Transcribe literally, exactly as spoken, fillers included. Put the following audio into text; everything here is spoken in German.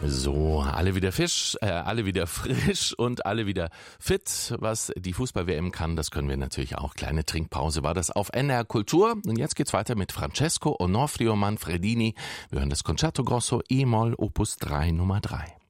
So, alle wieder Fisch, äh, alle wieder frisch und alle wieder fit. Was die Fußball-W M kann, das können wir natürlich auch. Kleine Trinkpause war das auf N D R Kultur. Und jetzt geht's weiter mit Francesco Onofrio Manfredini. Wir hören das Concerto Grosso E-Moll Opus drei Nummer drei.